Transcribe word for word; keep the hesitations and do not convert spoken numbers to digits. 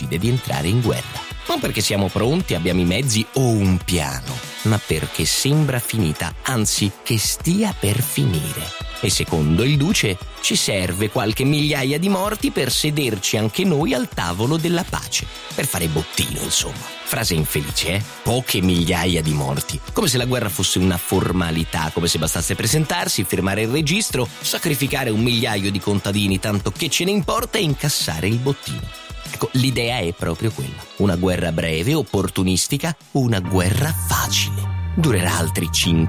decide di entrare in guerra. Non perché siamo pronti, abbiamo i mezzi o un piano, ma perché sembra finita, anzi che stia per finire. E secondo il duce ci serve qualche migliaia di morti per sederci anche noi al tavolo della pace, per fare bottino, insomma. Frase infelice, eh? Poche migliaia di morti. Come se la guerra fosse una formalità, come se bastasse presentarsi, firmare il registro, sacrificare un migliaio di contadini, tanto che ce ne importa, e incassare il bottino. Ecco, l'idea è proprio quella. Una guerra breve, opportunistica, una guerra facile. Durerà altri cinque